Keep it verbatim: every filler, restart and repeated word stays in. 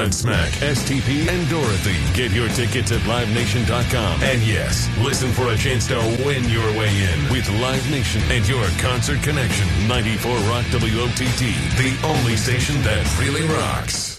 Godsmack, S T P, and Dorothy. Get your tickets at live nation dot com. And yes, listen for a chance to win your way in with Live Nation and your concert connection. ninety-four Rock W O T T, the only station that really rocks.